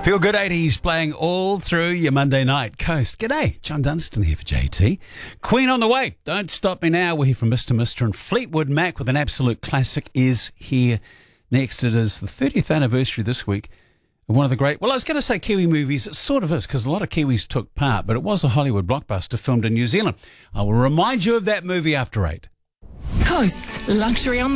Feel Good 80s playing all through your Monday night coast. G'day, John Dunstan here for JT. Queen on the way. Don't stop me now. We're here from Mr. and Fleetwood Mac with an absolute classic is here next. It is the 30th anniversary this week of one of the great, well, I was going to say Kiwi movies. It sort of is because a lot of Kiwis took part, but it was a Hollywood blockbuster filmed in New Zealand. I will remind you of that movie after 8. Coast's Luxury on